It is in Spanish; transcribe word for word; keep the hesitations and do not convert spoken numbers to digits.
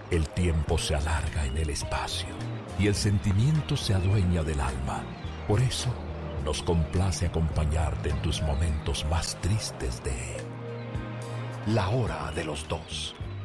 El tiempo se alarga en el espacio y el sentimiento se adueña del alma. Por eso, nos complace acompañarte en tus momentos más tristes de La Hora de los Dos.